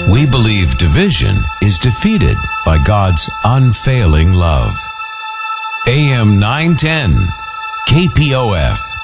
We believe division is defeated by God's unfailing love. AM 910, KPOF.